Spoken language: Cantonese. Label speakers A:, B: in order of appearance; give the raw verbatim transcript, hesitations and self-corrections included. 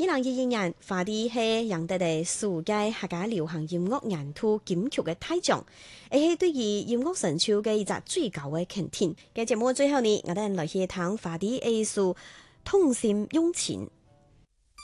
A: 二零二二年，華帝係贏得嘅世界客家流行音樂年度金曲嘅大獎，而係對於音樂成就嘅一個最高嘅肯定。嘅節目最後呢，我哋來去聽華帝藝術《痛心用情》。